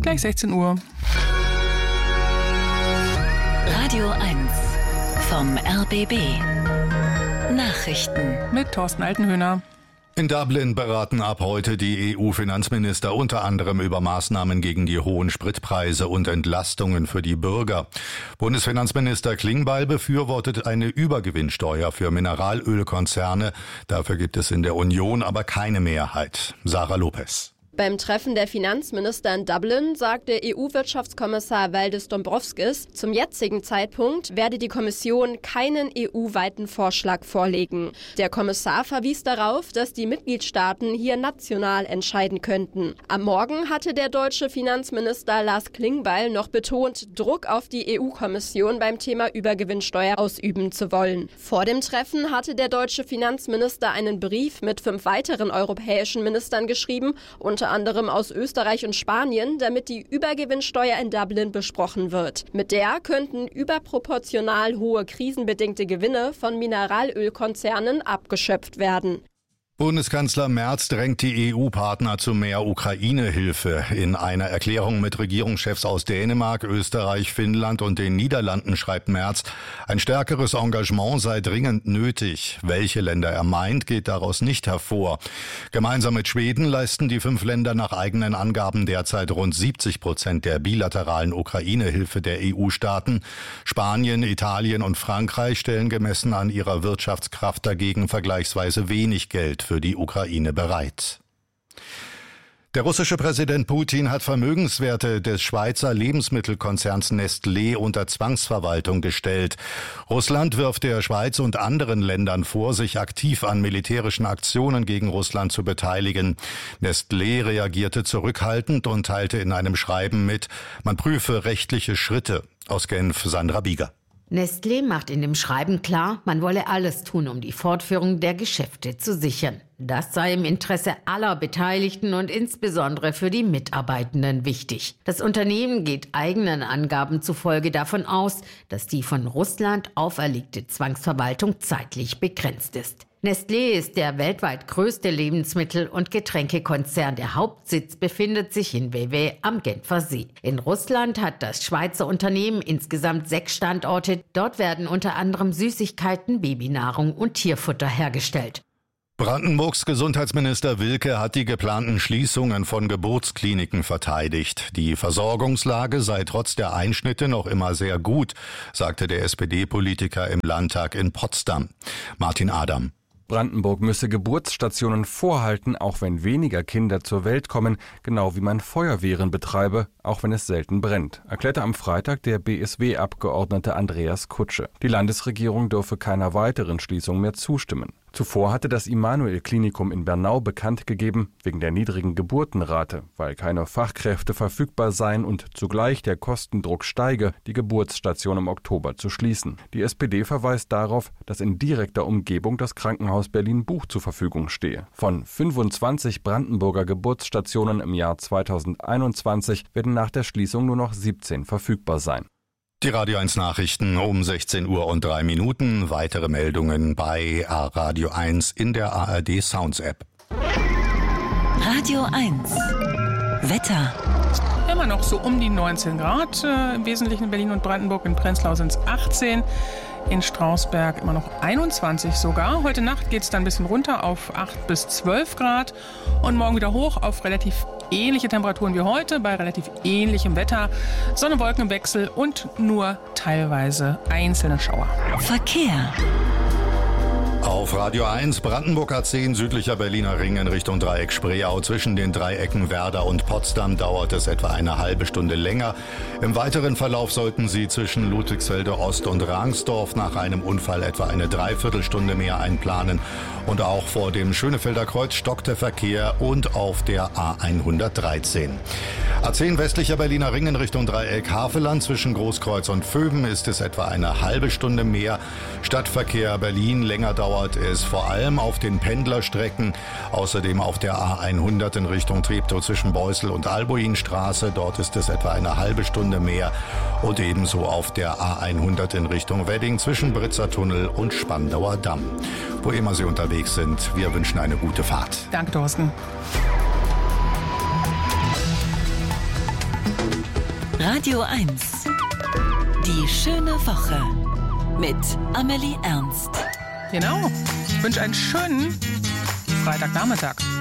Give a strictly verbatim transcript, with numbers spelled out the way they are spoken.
Gleich sechzehn Uhr. Radio eins vom R B B. Nachrichten mit Thorsten Altenhöhner. In Dublin beraten ab heute die E U-Finanzminister unter anderem über Maßnahmen gegen die hohen Spritpreise und Entlastungen für die Bürger. Bundesfinanzminister Klingbeil befürwortet eine Übergewinnsteuer für Mineralölkonzerne. Dafür gibt es in der Union aber keine Mehrheit. Sarah Lopez. Beim Treffen der Finanzminister in Dublin sagte E U-Wirtschaftskommissar Valdis Dombrovskis, zum jetzigen Zeitpunkt werde die Kommission keinen E U-weiten Vorschlag vorlegen. Der Kommissar verwies darauf, dass die Mitgliedstaaten hier national entscheiden könnten. Am Morgen hatte der deutsche Finanzminister Lars Klingbeil noch betont, Druck auf die E U-Kommission beim Thema Übergewinnsteuer ausüben zu wollen. Vor dem Treffen hatte der deutsche Finanzminister einen Brief mit fünf weiteren europäischen Ministern geschrieben, unter unter anderem aus Österreich und Spanien, damit die Übergewinnsteuer in Dublin besprochen wird. Mit der könnten überproportional hohe krisenbedingte Gewinne von Mineralölkonzernen abgeschöpft werden. Bundeskanzler Merz drängt die E U-Partner zu mehr Ukraine-Hilfe. In einer Erklärung mit Regierungschefs aus Dänemark, Österreich, Finnland und den Niederlanden schreibt Merz, ein stärkeres Engagement sei dringend nötig. Welche Länder er meint, geht daraus nicht hervor. Gemeinsam mit Schweden leisten die fünf Länder nach eigenen Angaben derzeit rund siebzig Prozent der bilateralen Ukraine-Hilfe der E U-Staaten. Spanien, Italien und Frankreich stellen gemessen an ihrer Wirtschaftskraft dagegen vergleichsweise wenig Geld für die Ukraine bereit. Der russische Präsident Putin hat Vermögenswerte des Schweizer Lebensmittelkonzerns Nestlé unter Zwangsverwaltung gestellt. Russland wirft der Schweiz und anderen Ländern vor, sich aktiv an militärischen Aktionen gegen Russland zu beteiligen. Nestlé reagierte zurückhaltend und teilte in einem Schreiben mit, man prüfe rechtliche Schritte. Aus Genf, Sandra Bieger. Nestlé macht in dem Schreiben klar, man wolle alles tun, um die Fortführung der Geschäfte zu sichern. Das sei im Interesse aller Beteiligten und insbesondere für die Mitarbeitenden wichtig. Das Unternehmen geht eigenen Angaben zufolge davon aus, dass die von Russland auferlegte Zwangsverwaltung zeitlich begrenzt ist. Nestlé ist der weltweit größte Lebensmittel- und Getränkekonzern. Der Hauptsitz befindet sich in Vevey am Genfer See. In Russland hat das Schweizer Unternehmen insgesamt sechs Standorte. Dort werden unter anderem Süßigkeiten, Babynahrung und Tierfutter hergestellt. Brandenburgs Gesundheitsminister Wilke hat die geplanten Schließungen von Geburtskliniken verteidigt. Die Versorgungslage sei trotz der Einschnitte noch immer sehr gut, sagte der S P D-Politiker im Landtag in Potsdam. Martin Adam. Brandenburg müsse Geburtsstationen vorhalten, auch wenn weniger Kinder zur Welt kommen, genau wie man Feuerwehren betreibe, auch wenn es selten brennt, erklärte am Freitag der B S W-Abgeordnete Andreas Kutsche. Die Landesregierung dürfe keiner weiteren Schließung mehr zustimmen. Zuvor hatte das Immanuel-Klinikum in Bernau bekannt gegeben, wegen der niedrigen Geburtenrate, weil keine Fachkräfte verfügbar seien und zugleich der Kostendruck steige, die Geburtsstation im Oktober zu schließen. Die S P D verweist darauf, dass in direkter Umgebung das Krankenhaus Berlin-Buch zur Verfügung stehe. Von fünfundzwanzig Brandenburger Geburtsstationen im Jahr zweitausendeinundzwanzig werden nach der Schließung nur noch siebzehn verfügbar sein. Die Radio eins Nachrichten um sechzehn Uhr und drei Minuten. Weitere Meldungen bei Radio eins in der A R D Sounds App. Radio eins Wetter. Immer noch so um die neunzehn Grad, äh, im Wesentlichen in Berlin und Brandenburg. In Prenzlau sind es achtzehn. In Strausberg immer noch einundzwanzig sogar. Heute Nacht geht es dann ein bisschen runter auf acht bis zwölf Grad und morgen wieder hoch auf relativ ähnliche Temperaturen wie heute, bei relativ ähnlichem Wetter. Sonne-Wolken-Wechsel und nur teilweise einzelne Schauer. Verkehr. Auf Radio eins, Brandenburg A zehn, südlicher Berliner Ring in Richtung Dreieck Spreeau. Zwischen den Dreiecken Werder und Potsdam dauert es etwa eine halbe Stunde länger. Im weiteren Verlauf sollten Sie zwischen Ludwigsfelde Ost und Rangsdorf nach einem Unfall etwa eine Dreiviertelstunde mehr einplanen. Und auch vor dem Schönefelder Kreuz stockt der Verkehr und auf der A hundertdreizehn. A zehn, westlicher Berliner Ring in Richtung Dreieck Haveland. Zwischen Großkreuz und Vöben ist es etwa eine halbe Stunde mehr. Stadtverkehr Berlin länger dauert es vor allem auf den Pendlerstrecken. Außerdem auf der A hundert in Richtung Treptow zwischen Beußel und Albuinstraße. Dort ist es etwa eine halbe Stunde mehr. Und ebenso auf der A hundert in Richtung Wedding zwischen Britzer Tunnel und Spandauer Damm. Wo immer Sie unterwegs sind, wir wünschen eine gute Fahrt. Danke, Thorsten. Radio eins. Die schöne Woche mit Amelie Ernst. Genau. Ich wünsche einen schönen Freitagnachmittag.